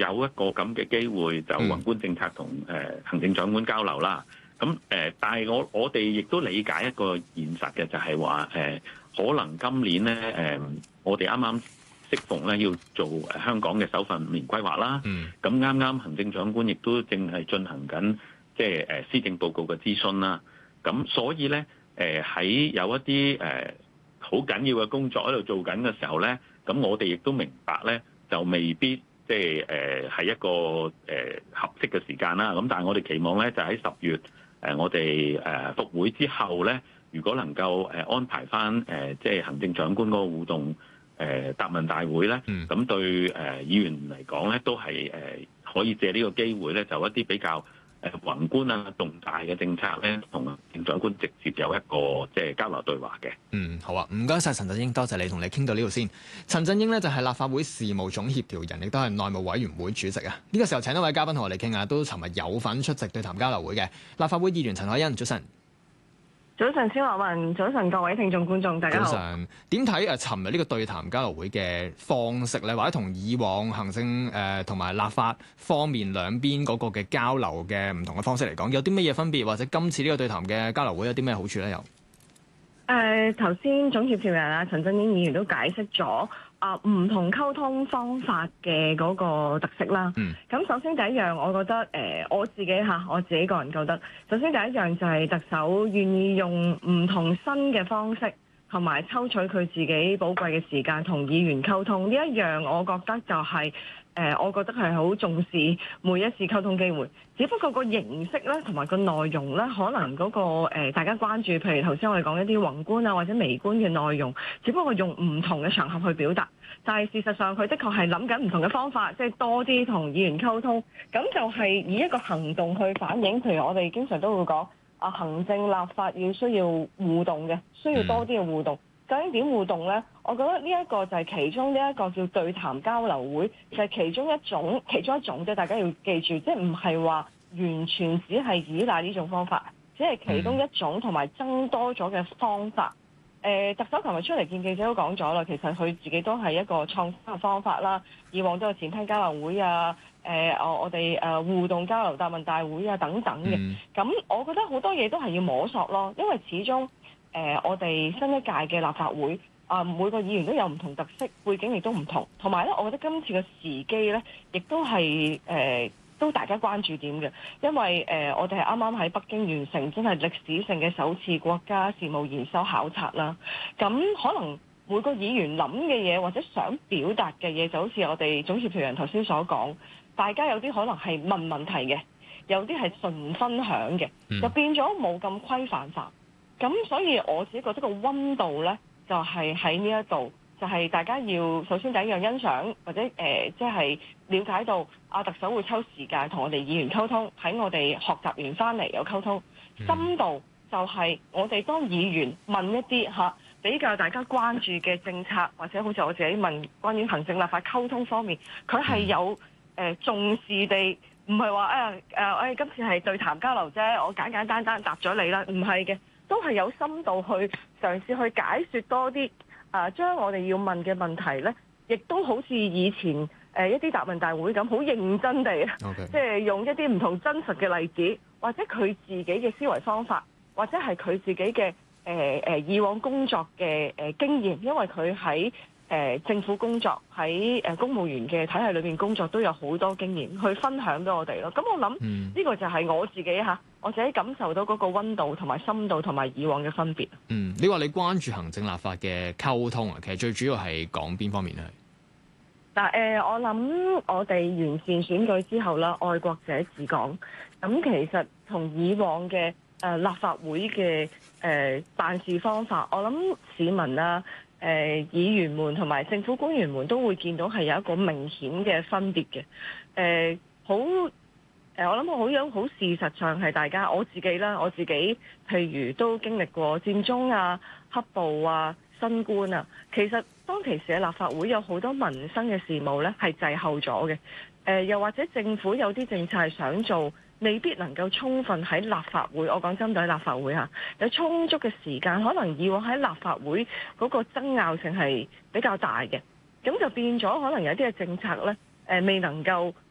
有一個咁嘅機會，就宏觀政策同行政長官交流啦。咁但係我哋亦都理解一個現實嘅，就係話可能今年咧我哋啱啱適逢咧要做香港嘅首份5年規劃啦。咁啱啱行政長官亦都正係進行緊即係施政報告嘅諮詢啦。咁所以咧喺有一啲好緊要嘅工作喺度做緊嘅時候咧，咁我哋亦都明白咧，就未必即係係一個合適嘅時間啦。咁但係我哋期望咧，就喺10月我哋復會之後咧，如果能夠安排翻即係行政長官嗰個互動答問大會咧，咁對議員嚟講咧，都係可以借呢個機會咧，就一啲比較宏觀啊、重大嘅政策咧，同行政長官直接有一個即係交流對話嘅。 好啊，唔該晒陳振英，多謝你同你傾到呢度先。陳振英呢，就係立法會事務總協調人，亦都係內務委員會主席啊。呢個時候請一位嘉賓同我哋傾下，都尋日有份出席對談交流會嘅立法會議員陳凱欣，早晨。 早晨，蕭樂文，早晨各位聽眾觀眾，大家好。 早晨，點睇尋日呢個對談交流會嘅方式咧，或者同以往行政同埋立法方面兩邊嗰個嘅交流嘅唔同嘅方式嚟講，有啲乜嘢分別，或者今次呢個對談嘅交流會有啲咩好處咧？有頭先總協調人啊陳振英議員都解釋咗唔同溝通方法嘅嗰個特色啦。咁首先第一樣，我覺得我自己個人覺得，首先第一樣就係特首願意用唔同新嘅方式，同埋抽取佢自己寶貴嘅時間同議員溝通，呢一樣我覺得就係我覺得係好重視每一次溝通機會。只不過個形式咧，同埋個內容咧，可能嗰個大家關注，譬如頭先我哋講一啲宏觀啊或者微觀嘅內容，只不過用唔同嘅場合去表達。但係事實上佢的確係諗緊唔同嘅方法，即係多啲同議員溝通。咁就係以一個行動去反映。譬如我哋經常都會講行政立法要需要互動嘅，需要多啲嘅互動。究竟點互動呢？我覺得呢一個就係其中呢一個叫對談交流會，就係其中一種啫。大家要記住，即係唔係話完全只係依賴呢種方法，只係其中一種同埋增多咗嘅方法。特首琴日出嚟見記者都講咗啦，其實佢自己都係一個創新嘅方法啦。以往都有前廳交流會啊，我哋互動交流答問大會啊等等嘅。咁我覺得好多嘢都係要摸索咯，因為始終我哋新一屆嘅立法會每個議員都有唔同特色，背景亦都唔同。同埋咧，我覺得今次嘅時機咧，亦都係都大家關注點嘅，因為我哋係啱啱喺北京完成真係歷史性嘅首次國家事務研修考察啦。咁可能每個議員諗嘅嘢或者想表達嘅嘢，就好似我哋總協調人頭先所講，大家有啲可能係問問題嘅，有啲係純分享嘅，就變咗冇咁規範化。咁所以我自己覺得個溫度呢，就係喺呢一度，就係大家要首先第一樣欣賞，或者即係了解到特首會抽時間同我哋議員溝通，喺我哋學習完翻嚟有溝通。深度就係我哋當議員問一啲比較大家關注嘅政策，或者好似我自己問關於行政立法溝通方面，佢係有重視地，唔係話今次係對談交流啫，我簡簡單單答咗你啦，唔係嘅。都係有深度去嘗試去解說多啲，將我哋要問嘅問題呢，亦都好似以前一啲答問大會咁，好認真地，即係用一啲唔同真實嘅例子，或者佢自己嘅思維方法，或者係佢自己嘅以往工作嘅經驗，因為佢喺政府工作，喺公務員嘅體系裏面工作，都有好多經驗去分享俾我哋咯。咁我諗呢個就係我自己我自己感受到嗰個溫度同埋深度同埋以往嘅分別。 你話你關注行政立法嘅溝通其實最主要係講邊方面咧？ 嗱我諗我哋完善選舉之後啦，愛國者治港，咁其實同以往嘅立法會嘅辦事方法，我諗市民啦、議員們同埋政府官員們都會見到係有一個明顯嘅分別嘅。我諗好事實上係大家我自己譬如都經歷過佔中黑暴新冠其實當其時嘅立法會有好多民生嘅事務呢係滯後咗嘅。又或者政府有啲政策係想做，未必能夠充分喺立法會，我講針對立法會有充足嘅時間，可能以往喺立法會嗰個爭拗性係比較大嘅，咁就變咗可能有啲嘅政策呢未能夠